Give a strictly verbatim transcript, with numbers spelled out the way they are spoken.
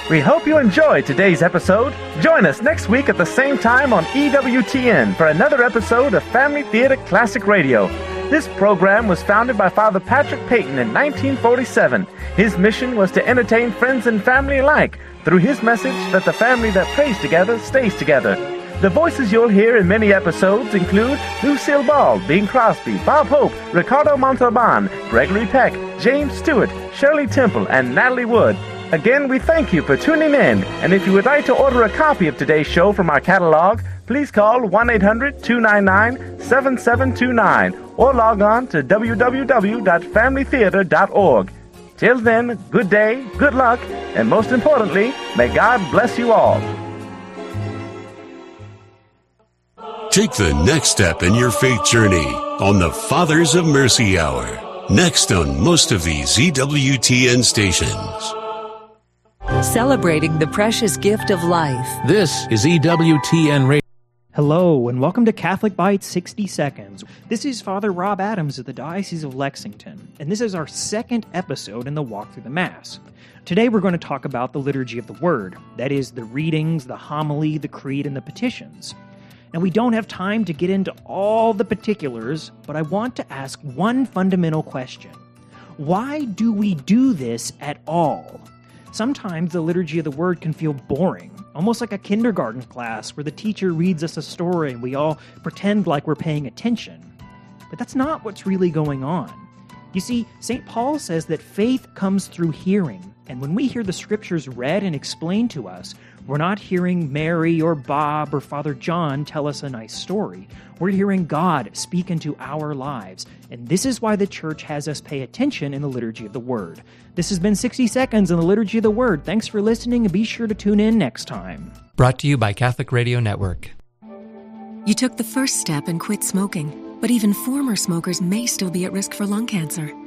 We hope you enjoyed today's episode. Join us next week at the same time on E W T N for another episode of Family Theater Classic Radio. This program was founded by Father Patrick Peyton in nineteen forty-seven. His mission was to entertain friends and family alike through his message that the family that prays together stays together. The voices you'll hear in many episodes include Lucille Ball, Bing Crosby, Bob Hope, Ricardo Montalban, Gregory Peck, James Stewart, Shirley Temple, and Natalie Wood. Again, we thank you for tuning in, and if you would like to order a copy of today's show from our catalog, please call one eight hundred two nine nine seven seven two nine or log on to w w w dot family theater dot org. Till then, good day, good luck, and most importantly, may God bless you all. Take the next step in your faith journey on the Fathers of Mercy Hour. Next on most of these E W T N stations. Celebrating the precious gift of life. This is E W T N Radio. Hello, and welcome to Catholic Bites sixty seconds. This is Father Rob Adams of the Diocese of Lexington, and this is our second episode in the Walk Through the Mass. Today we're going to talk about the Liturgy of the Word, that is, the readings, the homily, the creed, and the petitions. Now, we don't have time to get into all the particulars, but I want to ask one fundamental question. Why do we do this at all? Sometimes the Liturgy of the Word can feel boring, almost like a kindergarten class where the teacher reads us a story and we all pretend like we're paying attention. But that's not what's really going on. You see, Saint Paul says that faith comes through hearing, and when we hear the Scriptures read and explained to us, we're not hearing Mary or Bob or Father John tell us a nice story. We're hearing God speak into our lives, and this is why the Church has us pay attention in the Liturgy of the Word. This has been sixty seconds in the Liturgy of the Word. Thanks for listening, and be sure to tune in next time. Brought to you by Catholic Radio Network. You took the first step and quit smoking, but even former smokers may still be at risk for lung cancer.